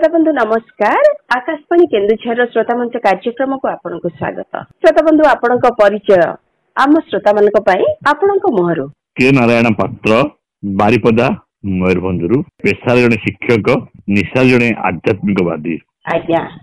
श्रोता बंधु नमस्कार। आकाशवाणी केन्दुझर श्रोता मंच कार्यक्रम को आपनको स्वागत। श्रोता बंधु आपणको परिचय आम श्रोता मानक पई आपणको मोहरु के नारायण पात्र बारिपदा मयूरभंजरु पेशा जने शिक्षक निशा जने आध्यात्मिकवादी। आज्ञा